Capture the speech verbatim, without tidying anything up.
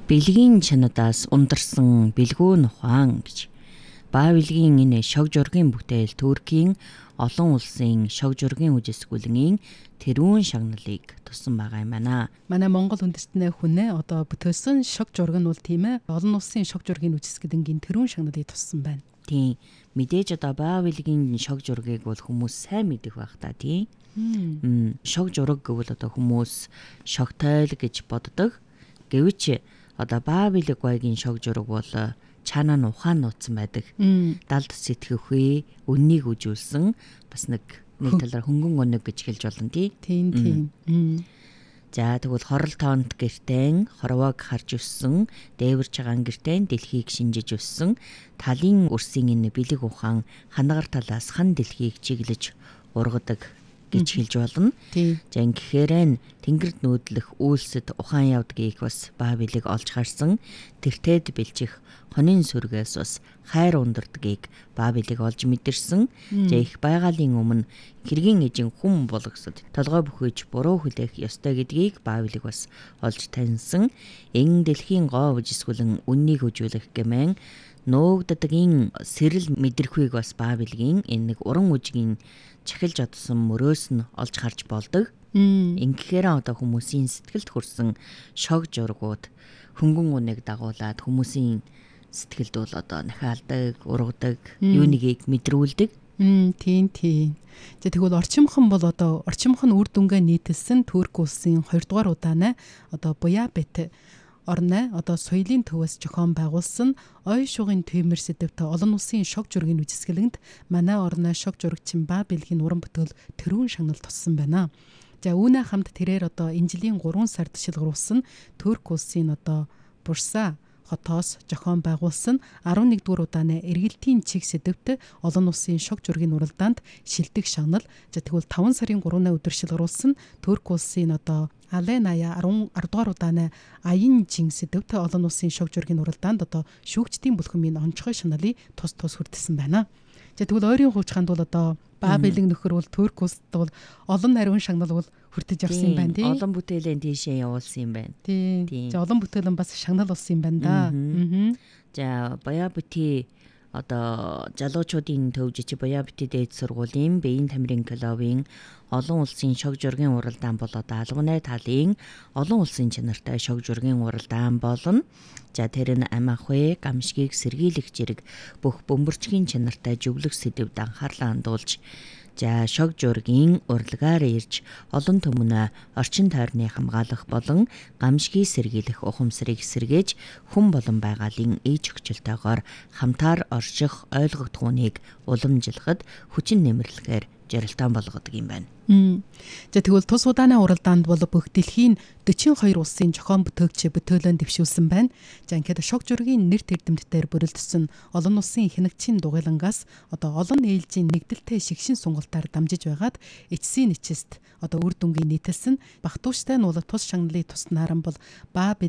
Бэлгийн чанадаас ундарсан бэлгүүн ухаан гэж. Баавилгийн энэ шог жургийн бүтээл Туркийн олон улсын шог жургийн үжисгүлгийн тэрүүн шагналыг туссан байгаа юм байна. Манай Монгол үндэстний хүнээ одоо бүтээсэн шог жураг нь бол тийм ээ олон улсын шог жургийн үжисгүлгийн тэрүүн шагналыг туссан байна. Тийм. Мэдээж одоо Баавилгийн шог жургийг бол хүмүүс сайн мэдэх байх та тийм. Мм шог жураг гэвэл одоо хүмүүс шогтой л гэж боддог. Гэвч одоо Баавилг гойгийн шог жураг бол чанаа нь ухаан нууцсан байдаг. Далд сэтгэхүй, үннийг үжүүлсэн бас нэг нэг талаар хөнгөн өнөг гэж хэлж болно тий. Тийм тийм. За тэгвэл хорол тоонт гэртэн хорвоог харж өссөн, дээвэрч байгаа гэртэн дэлхийг шинжиж өссөн, талын өрсийн энэ бэлэг ухаан ханагар талаас хан дэлхийг чиглэж ургадаг гэж хэлж болно. За ингэхээр тэнгэрд нүүдлэх үйлсэд ухаан явдгийг бас Баавилыг олж харсан. Тэртээд бэлжих хонин сүргээс бас хайр ундардгийг Баавилыг олж мэдэрсэн. За их байгалийн өмнө хэргийн эжин хүн болгосод толгой бүхэж буруу хүлээх ёстой гэдгийг Баавилыг бас олж таньсан. Эн дэлхийн гоо үжисгүлэн үннийг үжүүлэх гэмээн нуугддгийн сэрэл мэдрэхүйг бас Баавилгийн энэ нэг уран үжигийн чахилж одсон мөрөөс нь олж харж болдог. Ингэхээр одоо хүмүүсийн сэтгэлд хүрсэн шог жургууд хөнгөн үнэг дагуулад хүмүүсийн сэтгэлд бол одоо нахаалдаг, ургадаг, юу нэгийг мэдрүүлдэг. Тийм тийм. За тэгвэл орчимхон бол одоо орчимхон үр дүнгээ нийтэлсэн Турк улсын хоёрдугаар удаанаа одоо Буяабет орны одоо соёлын төвөөс зохион байгуулсан ой шугын тэмэр сэдвтэй олон улсын шог жургийн үжисгэлэнд манай орны шог журагчин Баавилгийн уран бүтээл тэрүүн шагнал туссан байна. За үүнээ хамт тэрээр одоо энэ жилийн гурван сард шилгуулсан Турк улсын одоо Бурса хотоос зохион байгуулсан арван нэгдүгээр удааны эргэлтийн чиг сэдвтэй олон улсын шог жургийн уралдаанд шилдэг шагнал. За тэгвэл таван сарын гуравнаа өдөр шилгуулсан Турк улсын одоо Аленая арван дугаар удааны аян чин сэдвтэй олон улсын шог жургийн уралдаанд одоо шүүгчдийн бүлхэмийн онцгой шагналыг тус тус хүртсэн байна. За тэгвэл ойрын хуучгаанд бол одоо Баавилын нөхөр бол Турк улсад бол олон ариун шагнал бол хүртэж явсан юм байна тий. Олон бүтээлийн тийшээ явуулсан юм байна. Тий. За олон бүтээлэн бас шагнал болсон юм байна да. Аа. За Буяабети одоо залуучуудын төвжиж Буяабети дээд сургуулийн Бэйн тамирын клубын олон улсын шог жургийн уралдаан болоод албаны талын олон улсын чанартай шог жургийн уралдаан болно. За тэр нь амахвэ гамшгийг сэргийлэх зэрэг бүх бөмбөрчгийн чанартай зөвлөх сэдвд анхаарлаа хандуулж за шог жургийн урлагаар ирж олон түмнэ орчин тойрны хамгаалах болон гамшгийг сэргийлэх ухамсарыг сэргээж хүн болон байгалийн ээж өгчлөлтөөр хамтаар орших ойлгогдохууныг уламжилахад хүчин нэмэрлэхээр жарилтаан болгодог юм байна. За тэгвэл тус удааны уралдаанд бол бүх дэлхийн дөрвөн хоёр улсын зохион бүтээгч бүтээлэн дэвшүүлсэн байна. За ингээд шог жургийн нэр тэрдэмтдээр бүрэлдэсэн олон улсын хянагчийн дугуйлангаас одоо олон ээлжийн нэгдэлтэй шигшин сунгалтаар дамжиж байгаад эцсийн нэчэст одоо үр дүнгийн нийтэлсэн багтууштай нь бол тус шагналыг туснааран бол Баавил